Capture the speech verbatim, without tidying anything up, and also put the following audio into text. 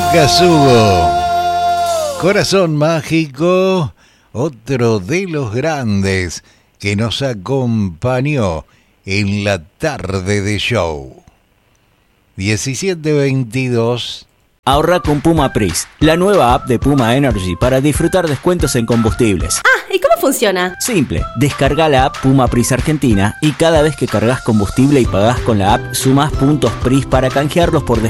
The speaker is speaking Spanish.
Casugo, Corazón Mágico, otro de los grandes que nos acompañó en la tarde de show. diecisiete veintidós. Ahorra con Puma Pris, la nueva app de Puma Energy para disfrutar descuentos en combustibles. Ah, ¿y cómo funciona? Simple, descarga la app Puma Pris Argentina y cada vez que cargas combustible y pagás con la app, sumás puntos Pris para canjearlos por descuentos